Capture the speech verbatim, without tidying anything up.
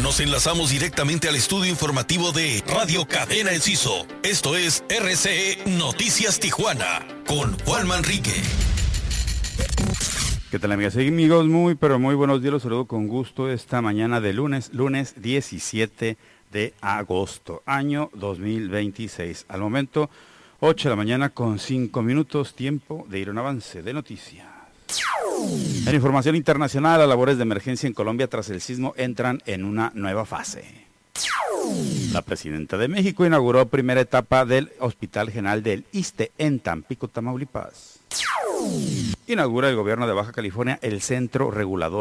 Nos enlazamos directamente al estudio informativo de Radio Cadena Enciso. Esto es R C E Noticias Tijuana con Juan Manrique. ¿Qué tal, amigas y amigos? Muy, pero muy buenos días. Los saludo con gusto esta mañana de lunes, lunes diecisiete de agosto, año dos mil veintiséis. Al momento, ocho de la mañana con cinco minutos, tiempo de ir a un avance de noticias. En información internacional, las labores de emergencia en Colombia tras el sismo entran en una nueva fase. La presidenta de México inauguró primera etapa del Hospital General del ISSSTE en Tampico, Tamaulipas. Inaugura el gobierno de Baja California el Centro Regulador